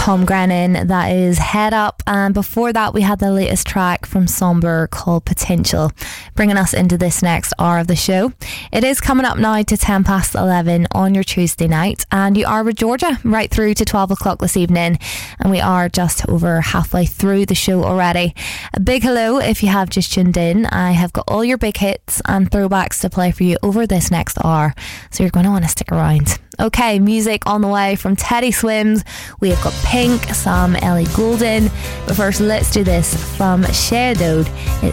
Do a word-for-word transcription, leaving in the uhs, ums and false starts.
Tom Grennan. That is Head Up. And before that, we had the latest track from Somber called Potential, bringing us into this next hour of the show. It is coming up now to ten past eleven on your Tuesday night, and you are with Georgia right through to twelve o'clock this evening, and we are just over halfway through the show already. A big hello if you have just tuned in. I have got all your big hits and throwbacks to play for you over this next hour, so you're going to want to stick around. Okay, music on the way from Teddy Swims. We have got Pink, some Ellie Goulding, but first let's do this from Shadowed. It's